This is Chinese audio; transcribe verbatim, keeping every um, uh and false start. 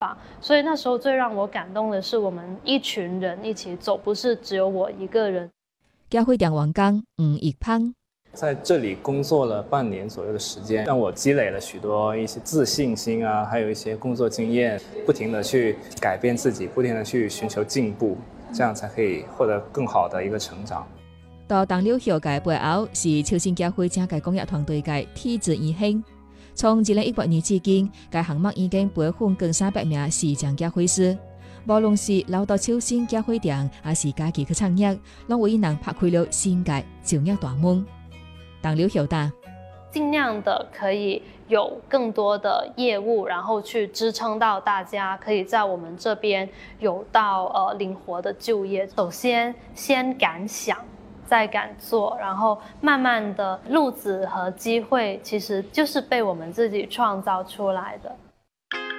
法。所以那时候最让我感动的是，我们一群人一起走，不是只有我一个人。 教会店员工吴义芳。 在这里工作了半年左右的时间，让我积累了许多一些自信心啊，还有一些工作经验，不停的去改变自己，不停的去寻求进步，这样才可以获得更好的一个成长。 到东柳校界背後是超新教會正界公益團隊嘅體質醫興。從二零一八年至今，該項目已經培訓近三百名視障教會師。無論是留到超新教會店，還是家己去創業，攏為人拍開了新界就業大門。東柳校大， 盡量的可以有更多的業務，然後去支撐到大家可以在我們這邊有到呃靈活的就業。首先先敢想，再敢做，然後慢慢的路子和機會其實就是被我們自己創造出來的。